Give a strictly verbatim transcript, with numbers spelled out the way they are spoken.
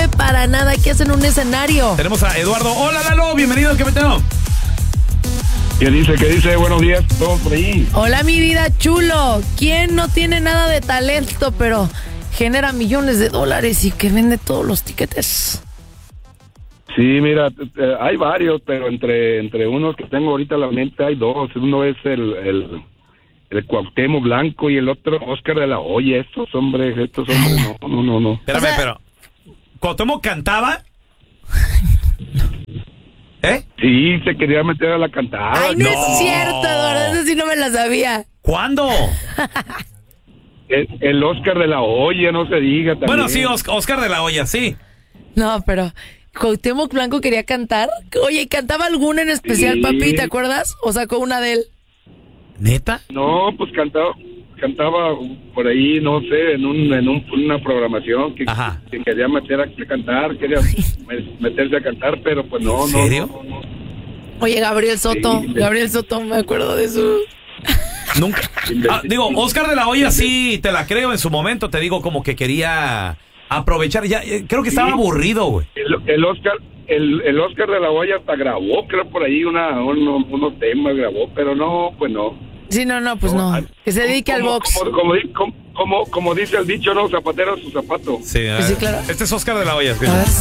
sabe para nada qué hace en un escenario. Tenemos a Eduardo. Hola, Lalo, bienvenido, ¿qué meteo? ¿Qué dice? ¿Qué dice? Buenos días, todos por ahí. Hola, mi vida chulo. ¿Quién no tiene nada de talento, pero genera millones de dólares y que vende todos los tiquetes? Sí, mira, eh, hay varios, pero entre entre unos que tengo ahorita en la mente hay dos. Uno es el, el, el Cuauhtémoc Blanco y el otro Oscar de la Hoya. Estos hombres, estos hombres, no, no, no, no. Espérame, O sea, pero ¿Cuauhtémoc cantaba? ¿Eh? Sí, se quería meter a la cantada. Ay, no, no. es cierto, Eduardo, eso sí no me la sabía. ¿Cuándo? El, el Oscar de la Hoya, no se diga también. Bueno, sí, Os- Oscar de la Hoya, sí. No, pero Cuauhtémoc Blanco quería cantar. Oye, ¿cantaba alguna en especial, Sí. papi? ¿Te acuerdas? ¿O sacó una de él? ¿Neta? No, pues cantaba, cantaba por ahí, no sé, en un en un, una programación que, Ajá. que quería meter a, a cantar, quería me- meterse a cantar, pero pues no, ¿En no, serio? no, no, no. Oye, Gabriel Soto. Sí. Gabriel Soto, me acuerdo de su... Nunca. Ah, digo, Oscar de la Hoya sí te la creo en su momento, te digo como que quería aprovechar, ya eh, creo que estaba Sí. aburrido, güey. El, el Oscar el, el Oscar de la Hoya hasta grabó, creo por ahí una uno- unos temas grabó, pero no, pues no. Sí, no, no, pues no. Que se dedique al Como- box. Como, como, di- como, como, como dice el dicho, no, zapatero a su zapato. Sí, Pues sí, claro. Este es Oscar de la Hoya. A ver.